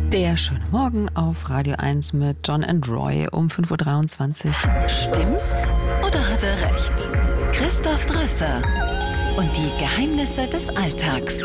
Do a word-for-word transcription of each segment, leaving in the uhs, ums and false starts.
Der schöne Morgen auf Radio eins mit John and Roy um fünf Uhr dreiundzwanzig. Stimmt's oder hat er recht? Christoph Drösser und die Geheimnisse des Alltags.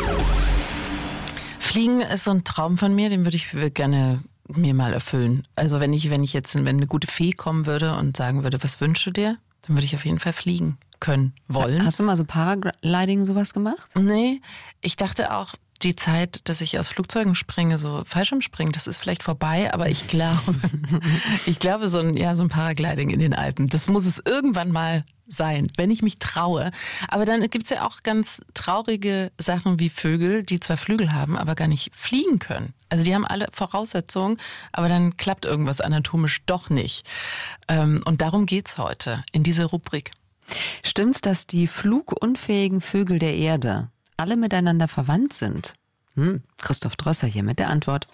Fliegen ist so ein Traum von mir, den würde ich gerne mir mal erfüllen. Also wenn ich, wenn ich jetzt, wenn eine gute Fee kommen würde und sagen würde, was wünschst du dir? Dann würde ich auf jeden Fall fliegen können, wollen. Hast du mal so Paragliding sowas gemacht? Nee, ich dachte auch, die Zeit, dass ich aus Flugzeugen springe, so Fallschirmspringen, das ist vielleicht vorbei, aber ich glaube, ich glaube so ein, ja, so ein Paragliding in den Alpen, das muss es irgendwann mal sein, wenn ich mich traue. Aber dann gibt's ja auch ganz traurige Sachen wie Vögel, die zwar Flügel haben, aber gar nicht fliegen können. Also die haben alle Voraussetzungen, aber dann klappt irgendwas anatomisch doch nicht. Und darum geht's heute in dieser Rubrik. Stimmt's, dass die flugunfähigen Vögel der Erde alle miteinander verwandt sind? Hm, Christoph Drösser hier mit der Antwort.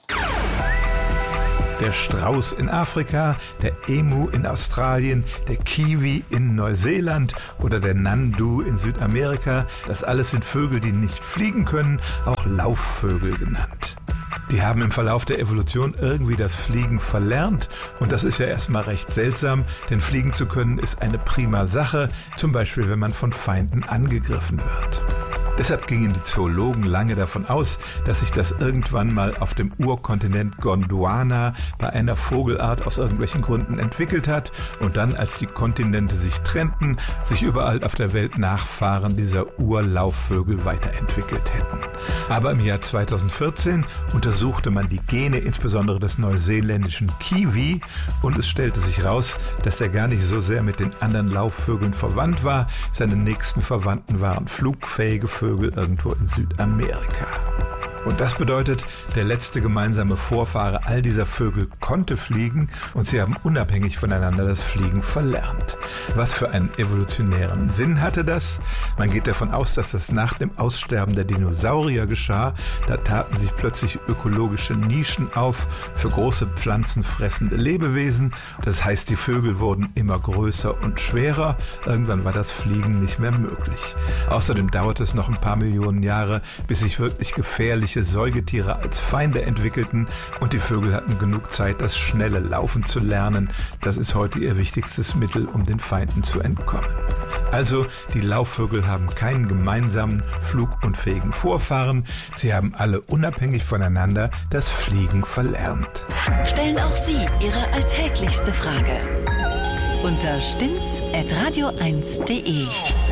Der Strauß in Afrika, der Emu in Australien, der Kiwi in Neuseeland oder der Nandu in Südamerika, das alles sind Vögel, die nicht fliegen können, auch Laufvögel genannt. Die haben im Verlauf der Evolution irgendwie das Fliegen verlernt und das ist ja erstmal recht seltsam, denn fliegen zu können ist eine prima Sache, zum Beispiel wenn man von Feinden angegriffen wird. Deshalb gingen die Zoologen lange davon aus, dass sich das irgendwann mal auf dem Urkontinent Gondwana bei einer Vogelart aus irgendwelchen Gründen entwickelt hat und dann, als die Kontinente sich trennten, sich überall auf der Welt Nachfahren dieser Urlaufvögel weiterentwickelt hätten. Aber im Jahr zweitausendvierzehn untersuchte man die Gene insbesondere des neuseeländischen Kiwi und es stellte sich raus, dass er gar nicht so sehr mit den anderen Laufvögeln verwandt war. Seine nächsten Verwandten waren flugfähige Vögel irgendwo in Südamerika. Und das bedeutet, der letzte gemeinsame Vorfahre all dieser Vögel konnte fliegen und sie haben unabhängig voneinander das Fliegen verlernt. Was für einen evolutionären Sinn hatte das? Man geht davon aus, dass das nach dem Aussterben der Dinosaurier geschah. Da taten sich plötzlich ökologische Nischen auf für große pflanzenfressende Lebewesen. Das heißt, die Vögel wurden immer größer und schwerer. Irgendwann war das Fliegen nicht mehr möglich. Außerdem dauert es noch ein paar Millionen Jahre, bis sich wirklich gefährliche Säugetiere als Feinde entwickelten und die Vögel hatten genug Zeit, das schnelle Laufen zu lernen. Das ist heute ihr wichtigstes Mittel, um den Feinden zu entkommen. Also, die Laufvögel haben keinen gemeinsamen, flugunfähigen Vorfahren. Sie haben alle unabhängig voneinander das Fliegen verlernt. Stellen auch Sie Ihre alltäglichste Frage unter stimmt's at radio eins punkt de.